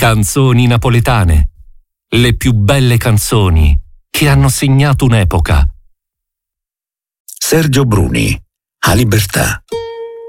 Canzoni napoletane. Le più belle canzoni che hanno segnato un'epoca. Sergio Bruni, a Libertà.